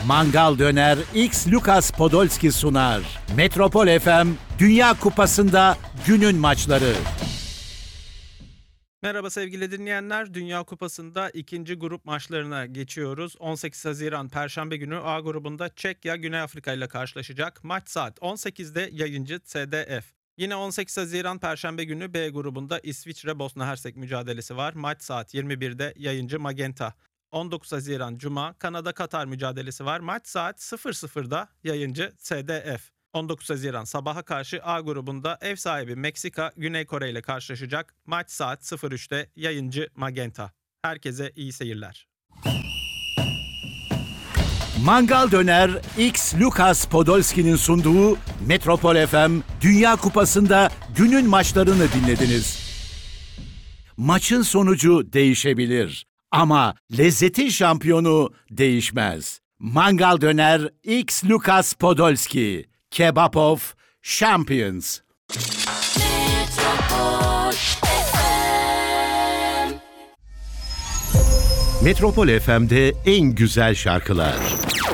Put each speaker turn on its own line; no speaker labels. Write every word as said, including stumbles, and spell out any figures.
Mangal Döner X Lucas Podolski sunar. Metropol F M Dünya Kupası'nda günün maçları.
Merhaba sevgili dinleyenler. Dünya Kupası'nda ikinci grup maçlarına geçiyoruz. on sekiz Haziran Perşembe günü A grubunda Çekya Güney Afrika ile karşılaşacak. Maç saat on sekizde yayıncı S D F. Yine on sekiz Haziran Perşembe günü B grubunda İsviçre Bosna Hersek mücadelesi var. Maç saat yirmi birde yayıncı Magenta. on dokuz Haziran Cuma Kanada Katar mücadelesi var. Maç saat sıfır sıfırda yayıncı S D F. on dokuz Haziran sabaha karşı A grubunda ev sahibi Meksika Güney Kore ile karşılaşacak. Maç saat sıfır üçte yayıncı Magenta. Herkese iyi seyirler.
Mangal Döner X Lucas Podolski'nin sunduğu Metropol F M Dünya Kupası'nda günün maçlarını dinlediniz. Maçın sonucu değişebilir ama lezzetin şampiyonu değişmez. Mangal Döner X Lucas Podolski. Kebab of Champions. Metropol F M. Metropol F M'de en güzel şarkılar.